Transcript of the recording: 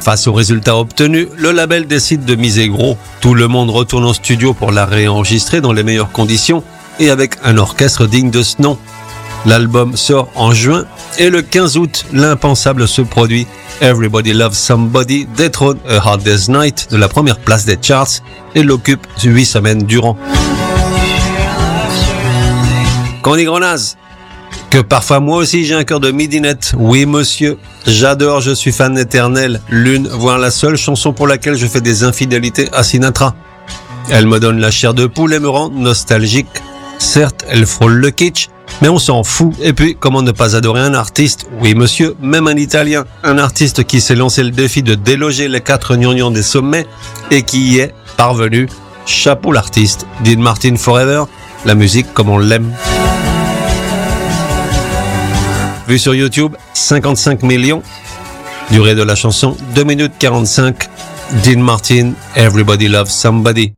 Face aux résultats obtenus, le label décide de miser gros. Tout le monde retourne au studio pour la réenregistrer dans les meilleures conditions et avec un orchestre digne de ce nom. L'album sort en juin et le 15 août, l'impensable se produit. Everybody Loves Somebody détrône A Hard Day's Night de la première place des charts et l'occupe 8 semaines durant. Qu'on dit grenasse, que parfois moi aussi j'ai un cœur de midinette. Oui monsieur, j'adore, je suis fan éternel. L'une, voire la seule chanson pour laquelle je fais des infidélités à Sinatra. Elle me donne la chair de poule et me rend nostalgique. Certes, elle frôle le kitsch, mais on s'en fout. Et puis, comment ne pas adorer un artiste? Oui monsieur, même un Italien. Un artiste qui s'est lancé le défi de déloger les 4 gnangnans des sommets et qui y est parvenu. Chapeau l'artiste. Dean Martin Forever, la musique comme on l'aime. Vue sur YouTube, 55 millions. Durée de la chanson, 2 minutes 45. Dean Martin, Everybody Loves Somebody.